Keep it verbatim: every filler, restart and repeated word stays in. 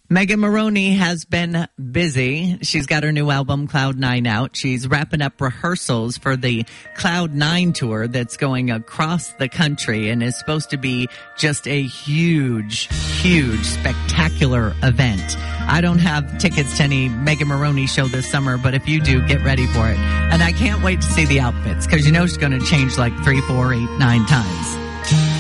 Megan Moroney has been busy. She's got her new album, Cloud Nine, out. She's wrapping up rehearsals for the Cloud Nine tour that's going across the country and is supposed to be just a huge, huge, spectacular event. I don't have tickets to any Megan Moroney show this summer, but if you do, get ready for it. And I can't wait to see the outfits because you know she's going to change like three, four, eight, nine times.